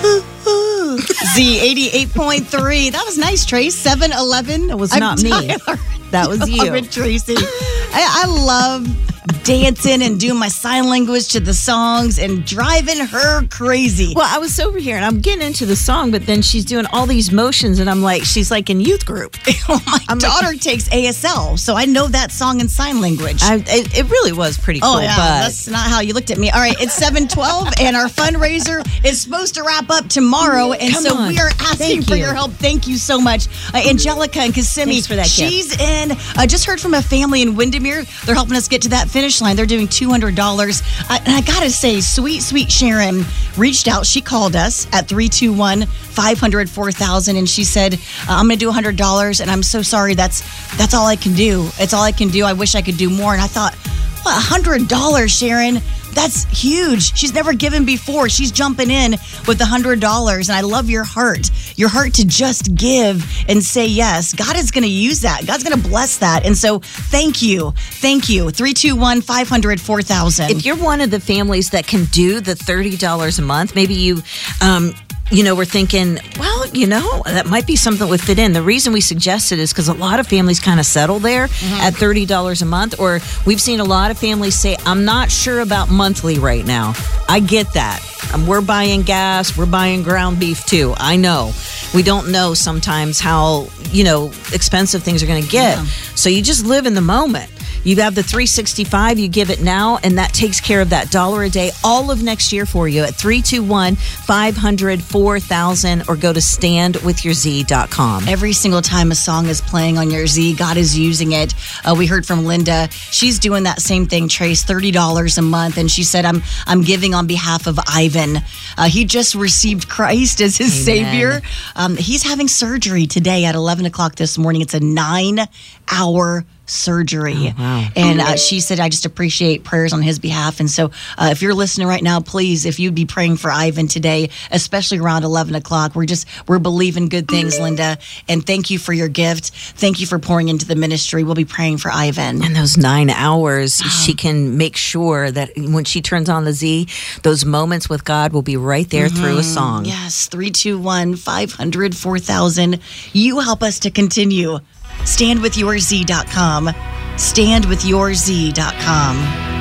Z88.3. That was nice, Trace. 7-Eleven. That was not me. That was you. Tracy. I love dancing and doing my sign language to the songs and driving her crazy. Well, I was over here and I'm getting into the song, but then she's doing all these motions and I'm like, she's like in youth group. My daughter takes ASL, so I know that song in sign language. It really was pretty cool. Oh, yeah, but that's not how you looked at me. All right, it's 7:12 and our fundraiser is supposed to wrap up tomorrow. And Come so on. we are asking for your help. Thank you so much. Angelica and Kissimmee. Thanks for that She's in. Just heard from a family in Windermere. They're helping us get to that finish line. They're doing $200. And I got to say, sweet Sharon reached out. She called us at 321-500-4000. And she said, I'm going to do $100. And I'm so sorry. That's all I can do. It's all I can do. I wish I could do more. And I thought, what, $100, Sharon? That's huge. She's never given before. She's jumping in with $100. And I love your heart to just give and say yes. God is going to use that. God's going to bless that. And so thank you. 321-500-4000. If you're one of the families that can do the $30 a month, maybe you, we're thinking, well, that might be something that would fit in. The reason we suggested is because a lot of families kind of settle there at $30 a month, or we've seen a lot of families say, I'm not sure about monthly right now. I get that. We're buying gas. We're buying ground beef too. I know. We don't know sometimes how, expensive things are going to get. Yeah. So you just live in the moment. You have the 365, you give it now, and that takes care of that $1 a day all of next year for you at 321-500-4000, or go to standwithyourz.com. Every single time a song is playing on your Z, God is using it. We heard from Linda. She's doing that same thing, Trace, $30 a month. And she said, I'm giving on behalf of Ivan. He just received Christ as his Savior. He's having surgery today at 11 o'clock this morning. It's a 9-hour surgery. Oh, wow. And she said, I just appreciate prayers on his behalf. And so if you're listening right now, please, if you'd be praying for Ivan today, especially around 11 o'clock, we're believing good things, Linda. And thank you for your gift. Thank you for pouring into the ministry. We'll be praying for Ivan. And those 9 hours, she can make sure that when she turns on the Z, those moments with God will be right there through a song. Yes, 321-500-4000. You help us to continue. StandWithYourZ.com. StandWithYourZ.com.